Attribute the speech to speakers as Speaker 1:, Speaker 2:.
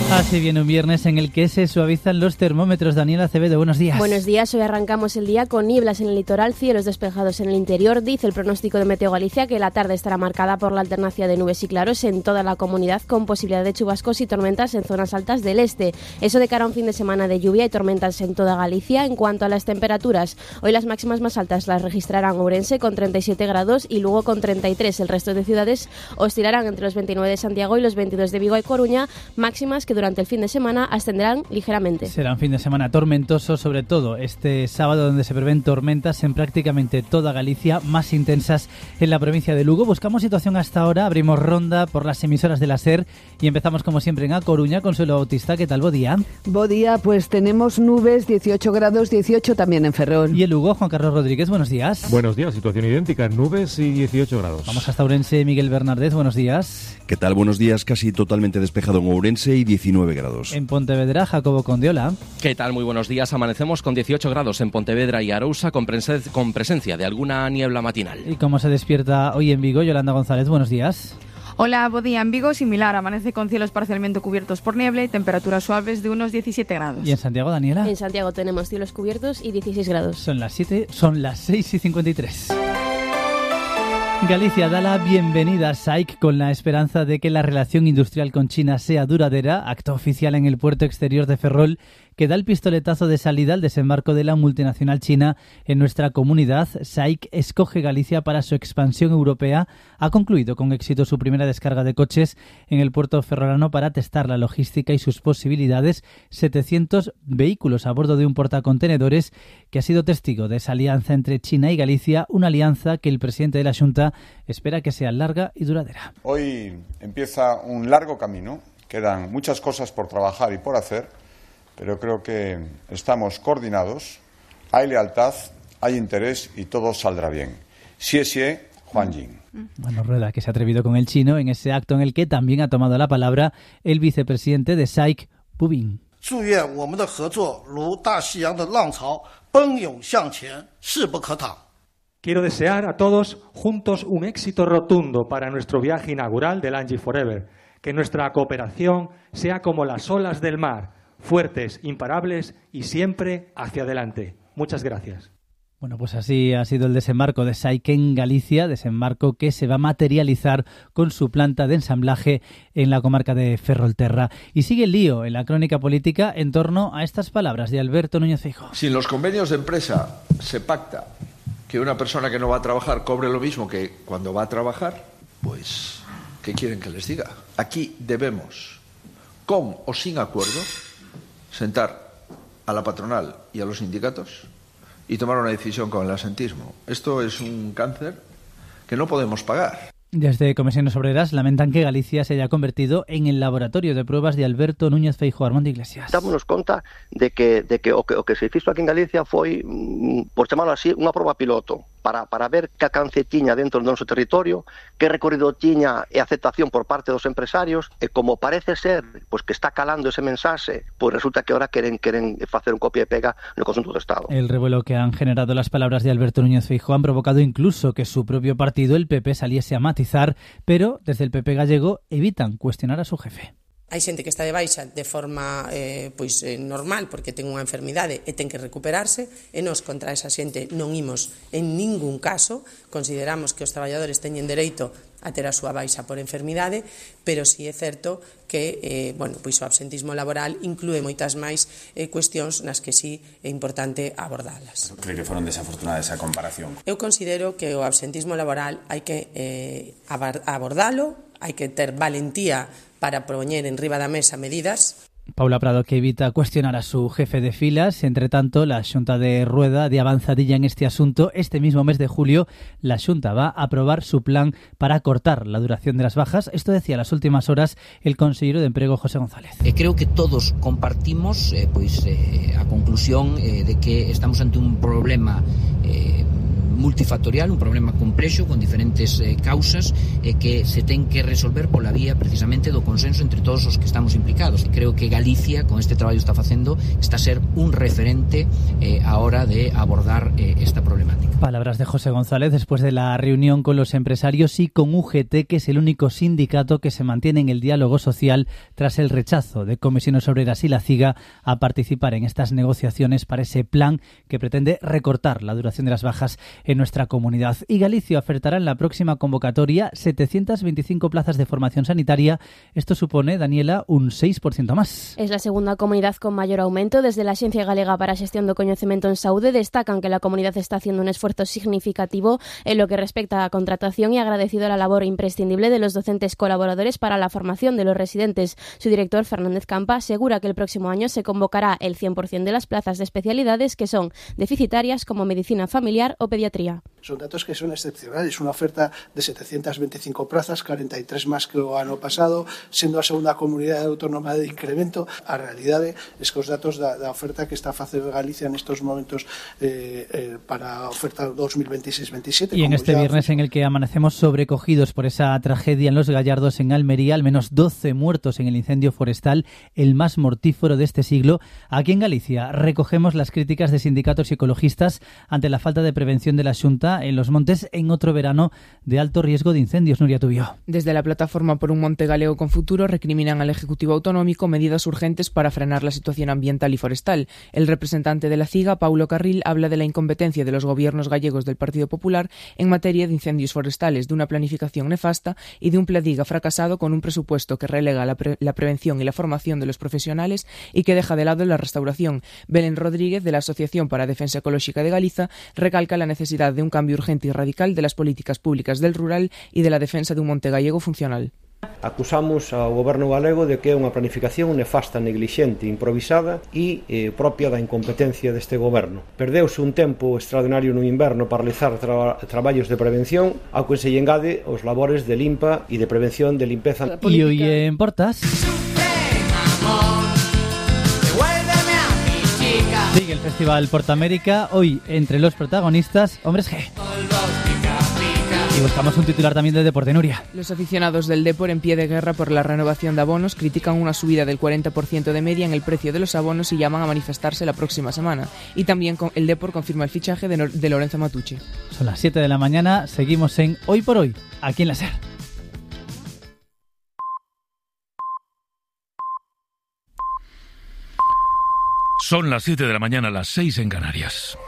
Speaker 1: Así viene un viernes en el que se suavizan los termómetros. Daniela Acevedo, buenos días.
Speaker 2: Buenos días, hoy arrancamos el día con nieblas en el litoral, cielos despejados en el interior. Dice el pronóstico de Meteo Galicia que la tarde estará marcada por la alternancia de nubes y claros en toda la comunidad, con posibilidad de chubascos y tormentas en zonas altas del este. Eso de cara a un fin de semana de lluvia y tormentas en toda Galicia. En cuanto a las temperaturas, hoy las máximas más altas las registrarán Ourense con 37 grados y Lugo con 33. El resto de ciudades oscilarán entre los 29 de Santiago y los 22 de Vigo y Coruña, máximas que durante el fin de semana ascenderán ligeramente.
Speaker 1: Será un fin de semana tormentoso, sobre todo este sábado, donde se prevén tormentas en prácticamente toda Galicia, más intensas en la provincia de Lugo. Buscamos situación hasta ahora, abrimos ronda por las emisoras de la SER y empezamos como siempre en A Coruña. Consuelo Bautista, ¿qué tal? Bo día.
Speaker 3: Bo día, pues tenemos nubes, 18 grados, 18 también en Ferrol.
Speaker 1: Y en Lugo, Juan Carlos Rodríguez, buenos días.
Speaker 4: Buenos días, situación idéntica, nubes y 18 grados.
Speaker 1: Vamos hasta Ourense, Miguel Bernardez, buenos días.
Speaker 5: ¿Qué tal? Buenos días, casi totalmente despejado en Ourense y 19 grados.
Speaker 1: En Pontevedra, Jacobo Condiola.
Speaker 6: ¿Qué tal? Muy buenos días. Amanecemos con 18 grados en Pontevedra y Arousa, con presencia de alguna niebla matinal.
Speaker 1: ¿Y cómo se despierta hoy en Vigo? Yolanda González, buenos días.
Speaker 7: Hola, buen día. En Vigo, similar. Amanece con cielos parcialmente cubiertos por niebla y temperaturas suaves de unos 17 grados.
Speaker 1: ¿Y en Santiago, Daniela?
Speaker 2: En Santiago tenemos cielos cubiertos y 16 grados.
Speaker 1: Son las 6:53. Galicia da la bienvenida a SAIC con la esperanza de que la relación industrial con China sea duradera. Acto oficial en el puerto exterior de Ferrol que da el pistoletazo de salida al desembarco de la multinacional china en nuestra comunidad. SAIC escoge Galicia para su expansión europea. Ha concluido con éxito su primera descarga de coches en el puerto ferrolano para testar la logística y sus posibilidades. 700 vehículos a bordo de un portacontenedores que ha sido testigo de esa alianza entre China y Galicia, una alianza que el presidente de la Xunta espera que sea larga y duradera.
Speaker 8: Hoy empieza un largo camino, quedan muchas cosas por trabajar y por hacer, pero creo que estamos coordinados, hay lealtad, hay interés y todo saldrá bien. Xie, Juan Jin.
Speaker 1: Bueno, Rueda, que se ha atrevido con el chino en ese acto en el que también ha tomado la palabra el vicepresidente de SAIC, Pu Bin.
Speaker 9: Quiero desear a todos juntos un éxito rotundo para nuestro viaje inaugural del Angie Forever. Que nuestra cooperación sea como las olas del mar, fuertes, imparables y siempre hacia adelante. Muchas gracias.
Speaker 1: Bueno, pues así ha sido el desembarco de SAIC en Galicia, desembarco que se va a materializar con su planta de ensamblaje en la comarca de Ferrolterra. Y sigue el lío en la crónica política en torno a estas palabras de Alberto Núñez Feijóo.
Speaker 10: Si en los convenios de empresa se pacta que una persona que no va a trabajar cobre lo mismo que cuando va a trabajar, pues, ¿qué quieren que les diga? Aquí debemos, con o sin acuerdo, sentar a la patronal y a los sindicatos y tomar una decisión con el asentismo. Esto es un cáncer que no podemos pagar.
Speaker 1: Desde Comisiones Obreras lamentan que Galicia se haya convertido en el laboratorio de pruebas de Alberto Núñez Feijóo. Armando Iglesias.
Speaker 11: Dámonos conta de que o que se fixo aquí en Galicia foi, por chamarlo así, unha proba piloto para ver que alcance tiña dentro do noso territorio, que recorrido tiña e aceptación por parte dos empresarios, e como parece ser pues que está calando ese mensaxe, pues resulta que ahora queren facer un copia e pega no conxunto do Estado.
Speaker 1: El revuelo que han generado las palabras de Alberto Núñez Feijóo han provocado incluso que su propio partido, el PP, saliese a matizar, pero desde el PP gallego evitan cuestionar a su jefe.
Speaker 12: Hai xente que está de baixa de forma normal porque ten unha enfermidade e ten que recuperarse e nós contra esa xente non imos en ningún caso. Consideramos que os traballadores teñen dereito a ter a súa baixa por enfermidade, pero si é certo que o absentismo laboral inclúe moitas máis cuestións nas que sí é importante abordalas.
Speaker 13: Creo que foron desafortunadas esa comparación.
Speaker 12: Eu considero que o absentismo laboral hai que abordalo, hai que ter valentía para poñer en riba da mesa medidas.
Speaker 1: Paula Prado, que evita cuestionar a su jefe de filas. Entre tanto, la Xunta de Rueda de avanzadilla en este asunto. Este mismo mes de julio, la Xunta va a aprobar su plan para cortar la duración de las bajas. Esto decía en las últimas horas el consejero de Emprego, José González.
Speaker 14: Creo que todos compartimos a conclusión de que estamos ante un problema multifactorial, un problema complexo con diferentes causas que se ten que resolver pola vía precisamente do consenso entre todos os que estamos implicados. Creo que Galicia, con este traballo que está facendo, está a ser un referente a hora de abordar esta problemática.
Speaker 1: Palabras de José González después de la reunión con los empresarios y con UGT, que es el único sindicato que se mantiene en el diálogo social tras el rechazo de Comisiones Obreras y la CIGA a participar en estas negociaciones para ese plan que pretende recortar la duración de las bajas en nuestra comunidad. Y Galicia ofertará en la próxima convocatoria 725 plazas de formación sanitaria. Esto supone, Daniela, un 6% más.
Speaker 2: Es la segunda comunidad con mayor aumento. Desde la Axencia Galega para a Xestión do Coñecemento en Saúde destacan que la comunidad está haciendo un esfuerzo significativo en lo que respecta a contratación y agradecido la labor imprescindible de los docentes colaboradores para la formación de los residentes. Su director, Fernández Campa, asegura que el próximo año se convocará el 100% de las plazas de especialidades que son deficitarias como medicina familiar o pediatría.
Speaker 15: Son datos que son excepcionales, una oferta de 725 plazas, 43 más que o ano pasado, sendo a segunda comunidade autónoma de incremento. A realidade é que os datos da oferta que está a facer Galicia nestos momentos para a oferta 2026-27.
Speaker 1: Y en este viernes en el que amanecemos sobrecogidos por esa tragedia en Los Gallardos, en Almería, al menos 12 muertos en el incendio forestal, el más mortífero de este siglo. Aquí en Galicia recogemos las críticas de sindicatos y ecologistas ante la falta de prevención de la Xunta en los montes en otro verano de alto riesgo de incendios. Nuria Tubio.
Speaker 16: Desde la Plataforma por un Monte Galego con Futuro recriminan al Ejecutivo Autonómico medidas urgentes para frenar la situación ambiental y forestal. El representante de la CIGA, Paulo Carril, habla de la incompetencia de los gobiernos gallegos del Partido Popular en materia de incendios forestales, de una planificación nefasta y de un Pladiga fracasado con un presupuesto que relega la prevención y la formación de los profesionales y que deja de lado la restauración. Belén Rodríguez, de la Asociación para a Defensa Ecolóxica de Galiza, recalca la necesidad de un cambio urgente y radical de las políticas públicas del rural y de la defensa de un monte gallego funcional.
Speaker 17: Acusamos ao goberno galego de que é unha planificación nefasta, neglixente, improvisada e propia da incompetencia deste goberno. Perdeuse un tempo extraordinario no inverno para realizar traballos de prevención, ao que se lle engade os labores de limpa e de prevención de limpeza.
Speaker 1: E hoy en Portas sigue el Festival Portamérica, hoy entre los protagonistas, Hombres G. Y buscamos un titular también del deporte, Nuria.
Speaker 16: Los aficionados del Depor, en pie de guerra por la renovación de abonos, critican una subida del 40% de media en el precio de los abonos y llaman a manifestarse la próxima semana. Y también el Depor confirma el fichaje de Lorenzo Matucci.
Speaker 1: Son las 7 de la mañana, seguimos en Hoy por Hoy, aquí en la SER.
Speaker 18: Son las 7 de la mañana, las 6 en Canarias.